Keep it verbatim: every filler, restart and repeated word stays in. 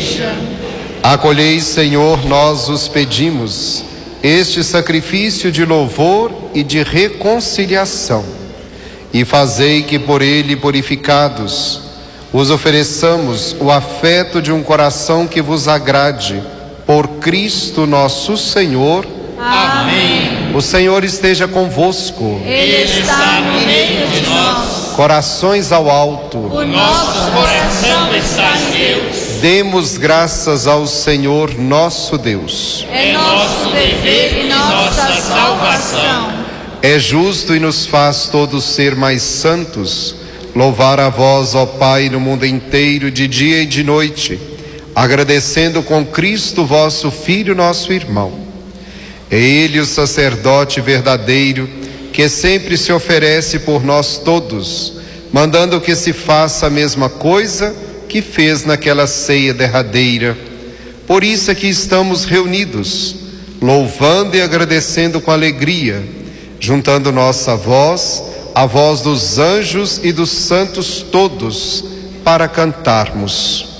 igreja. Acolhei, Senhor, nós os pedimos, este sacrifício de louvor e de reconciliação, e fazei que por ele purificados os ofereçamos o afeto de um coração que vos agrade, por Cristo nosso Senhor. Amém. O Senhor esteja convosco. Ele está no meio de nós. Corações ao alto. O nosso coração está em Deus. Demos graças ao Senhor nosso Deus. É nosso dever e nossa salvação. É justo e nos faz todos ser mais santos, louvar a vós, ó Pai, no mundo inteiro, de dia e de noite, agradecendo com Cristo, vosso Filho, nosso irmão. É Ele o sacerdote verdadeiro, que sempre se oferece por nós todos, mandando que se faça a mesma coisa que fez naquela ceia derradeira. Por isso é que estamos reunidos, louvando e agradecendo com alegria, juntando nossa voz à voz dos anjos e dos santos todos, para cantarmos.